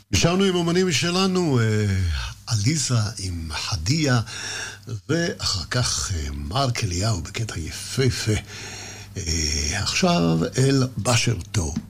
נשארנו עם אומנים שלנו, עליזה עם חדיה, ואחר כך מרק אליהו בקטע יפהפה. עכשיו אל באשר טוב.